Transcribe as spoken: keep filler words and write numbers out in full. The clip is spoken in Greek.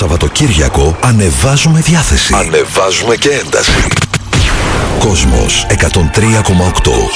Σαββατοκύριακο ανεβάζουμε διάθεση. Ανεβάζουμε και ένταση. Κόσμος εκατόν τρία κόμμα οκτώ.